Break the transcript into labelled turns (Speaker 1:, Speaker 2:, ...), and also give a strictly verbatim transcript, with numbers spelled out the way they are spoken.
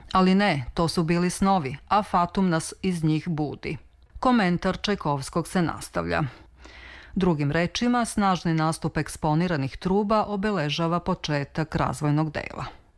Speaker 1: Ali ne, to su bili snovi, a Fatum nas iz njih budi. Komentar Čajkovskog se nastavlja. Drugim rečima, snažni nastup eksponiranih truba obeležava početak razvojnog dela.